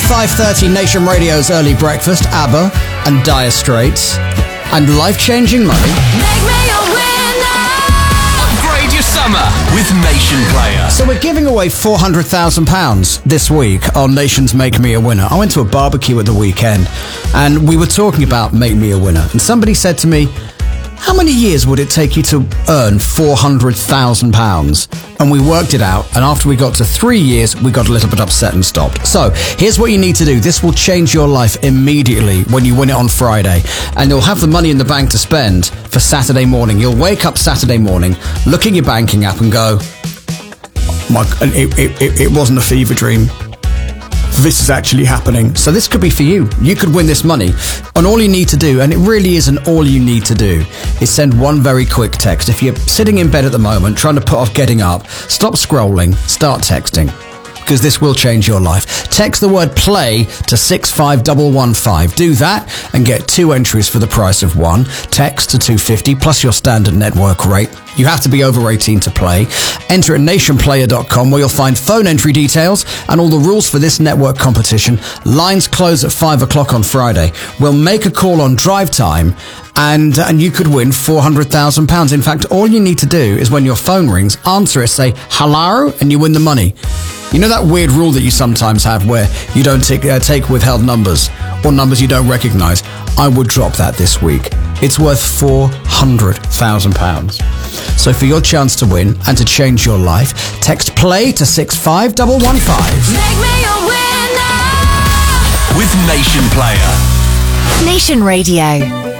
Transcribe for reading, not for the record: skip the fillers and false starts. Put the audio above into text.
5:30 Nation Radio's Early Breakfast, ABBA and Dire Straits, and life-changing money. Make me a winner. Upgrade your summer with Nation Player. So we're giving away £400,000 this week on Nation's Make Me a Winner. I went to a barbecue at the weekend and we were talking about Make Me a Winner, and somebody said to me, how many years would it take you to earn £400,000? And we worked it out, and after we got to 3 years, we got a little bit upset and stopped. So, here's what you need to do. This will change your life immediately when you win it on Friday. And you'll have the money in the bank to spend for Saturday morning. You'll wake up Saturday morning, look at your banking app and go, it wasn't a fever dream. This is actually happening. So this could be for you. You could win this money. And all you need to do, and it really isn't all you need to do, is send one very quick text. If you're sitting in bed at the moment, trying to put off getting up, stop scrolling, start texting. Because this will change your life. Text the word play to 65115. Do that and get 2 entries for the price of 1. Text to 250 plus your standard network rate. You have to be over 18 to play. Enter at nationplayer.com where you'll find phone entry details and all the rules for this network competition. Lines close at 5 o'clock on Friday. We'll make a call on drive time and you could win £400,000. In fact, all you need to do is when your phone rings, answer it, say hello, and you win the money. You know that weird rule that you sometimes have where you don't take withheld numbers or numbers you don't recognise? I would drop that this week. It's worth £400,000. So for your chance to win and to change your life, text play to 65115. Make me a winner. With Nation Player. Nation Radio.